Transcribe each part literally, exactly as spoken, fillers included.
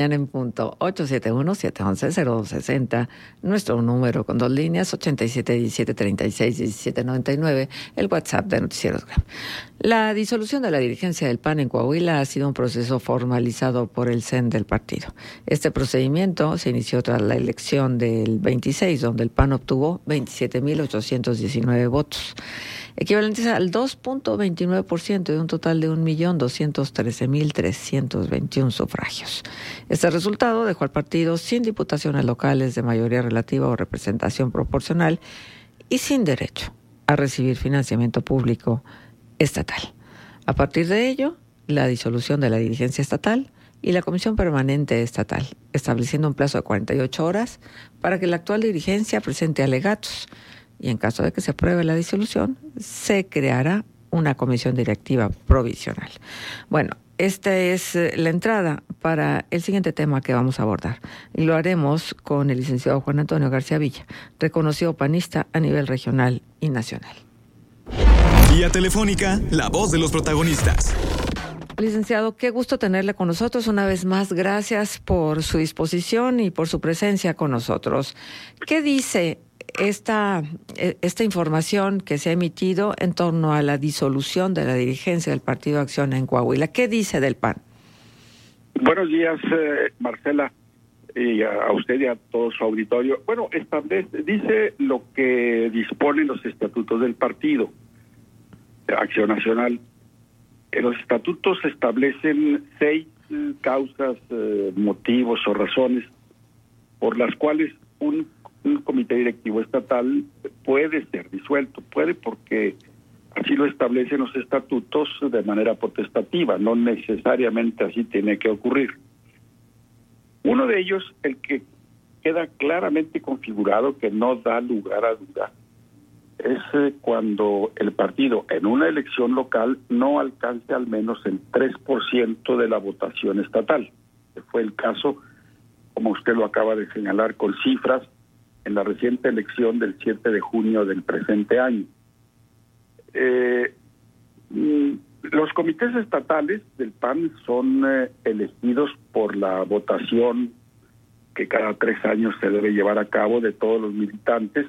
En punto ocho siete uno, siete uno uno, cero dos seis cero, nuestro número con dos líneas, ochenta y siete diecisiete treinta y seis diecisiete noventa y nueve, el WhatsApp de Noticieros G A M. La disolución de la dirigencia del P A N en Coahuila ha sido un proceso formalizado por el C E N del partido. Este procedimiento se inició tras la elección del veintiséis, donde el P A N obtuvo veintisiete mil ochocientos diecinueve votos, equivalentes al dos punto veintinueve por ciento de un total de un millón doscientos trece mil trescientos veintiuno sufragios. Este resultado dejó al partido sin diputaciones locales de mayoría relativa o representación proporcional y sin derecho a recibir financiamiento público estatal. A partir de ello, la disolución de la dirigencia estatal y la Comisión Permanente Estatal, estableciendo un plazo de cuarenta y ocho horas para que la actual dirigencia presente alegatos, y en caso de que se apruebe la disolución, se creará una comisión directiva provisional. Bueno, esta es la entrada para el siguiente tema que vamos a abordar. Y lo haremos con el licenciado Juan Antonio García Villa, reconocido panista a nivel regional y nacional. Vía telefónica, la voz de los protagonistas. Licenciado, qué gusto tenerle con nosotros una vez más. Gracias por su disposición y por su presencia con nosotros. ¿Qué dice esta, esta información que se ha emitido en torno a la disolución de la dirigencia del Partido Acción en Coahuila? ¿Qué dice del P A N? Buenos días, eh, Marcela, y a, a usted y a todo su auditorio. Bueno, establece, dice lo que disponen los estatutos del partido Acción Nacional. En los estatutos se establecen seis eh, causas, eh, motivos o razones por las cuales un un comité directivo estatal puede ser disuelto, puede porque así lo establecen los estatutos de manera potestativa, no necesariamente así tiene que ocurrir. Uno de ellos, el que queda claramente configurado, que no da lugar a duda, es cuando el partido en una elección local no alcance al menos el tres por ciento de la votación estatal. Fue el caso, como usted lo acaba de señalar, con cifras en la reciente elección del siete de junio del presente año. Eh, los comités estatales del P A N son eh, elegidos por la votación que cada tres años se debe llevar a cabo de todos los militantes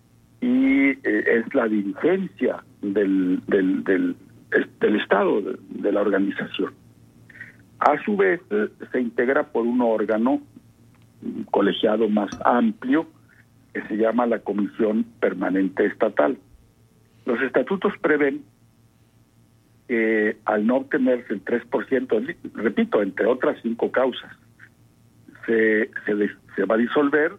y eh, es la dirigencia del, del, del, del Estado, de, de la organización. A su vez, eh, se integra por un órgano un colegiado más amplio que se llama la Comisión Permanente Estatal. Los estatutos prevén que al no obtenerse el tres por ciento, repito, entre otras cinco causas, se, se, se va a disolver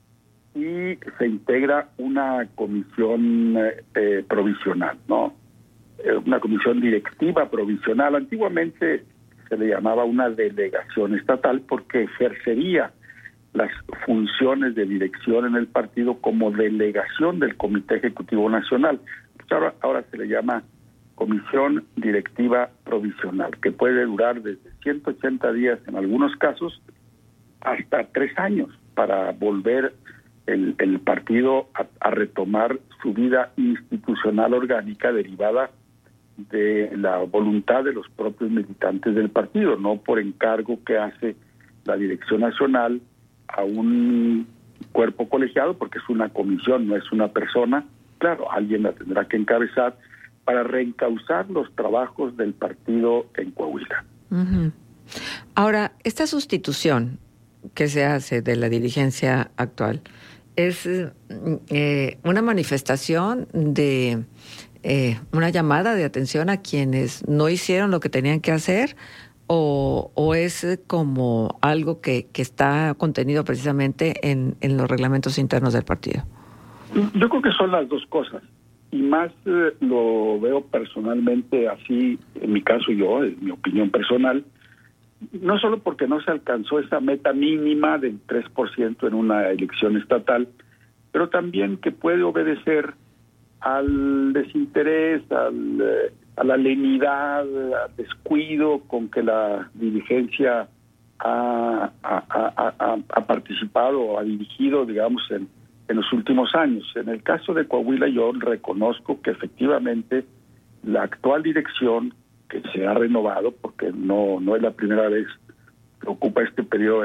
y se integra una comisión eh, provisional, ¿no? Eh, una comisión directiva provisional. Antiguamente se le llamaba una delegación estatal porque ejercería las funciones de dirección en el partido como delegación del Comité Ejecutivo Nacional. Pues ahora, ahora se le llama Comisión Directiva Provisional, que puede durar desde ciento ochenta días en algunos casos hasta tres años para volver el, el partido a, a retomar su vida institucional orgánica derivada de la voluntad de los propios militantes del partido, no por encargo que hace la Dirección Nacional a un cuerpo colegiado, porque es una comisión, no es una persona. Claro, alguien la tendrá que encabezar para reencauzar los trabajos del partido en Coahuila. Uh-huh. Ahora, esta sustitución que se hace de la dirigencia actual es eh, una manifestación de eh, una llamada de atención a quienes no hicieron lo que tenían que hacer, O, o es como algo que, que está contenido precisamente en, en los reglamentos internos del partido? Yo creo que son las dos cosas, y más eh, lo veo personalmente así, en mi caso yo, en mi opinión personal, no solo porque no se alcanzó esa meta mínima del tres por ciento en una elección estatal, pero también que puede obedecer al desinterés, al... Eh, a la lenidad, al descuido con que la dirigencia ha, ha, ha, ha, ha participado o ha dirigido, digamos, en, en los últimos años. En el caso de Coahuila, yo reconozco que efectivamente la actual dirección, que se ha renovado, porque no, no es la primera vez que ocupa este periodo